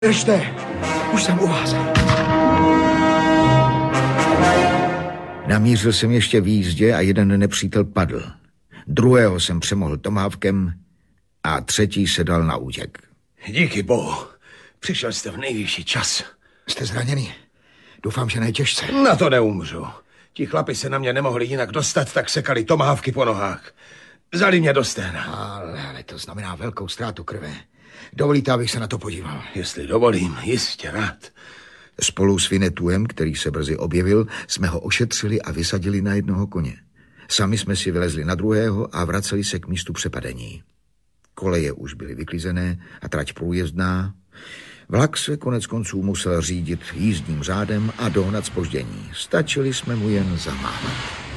Držte, už jsem u vás. Namířil jsem ještě v jízdě a jeden nepřítel padl. Druhého jsem přemohl tomahawkem a třetí se dal na útěk. Díky bohu. Přišel jste v nejvyšší čas. Jste zraněný? Doufám, že ne těžce. Na to neumřu. Ti chlapi se na mě nemohli jinak dostat, tak sekali tomahawky po nohách. Vzali mě do stehna. Ale to znamená velkou ztrátu krve. Dovolíte, abych se na to podíval? Jestli dovolím, jistě rád. Spolu s Vinetuem, který se brzy objevil, jsme ho ošetřili a vysadili na jednoho koně. Sami jsme si vylezli na druhého a vraceli se k místu přepadení. Koleje už byly vyklizené a trať průjezdná. Vlak se konec konců musel řídit jízdním řádem a dohnat zpoždění. Stačili jsme mu jen zamávat.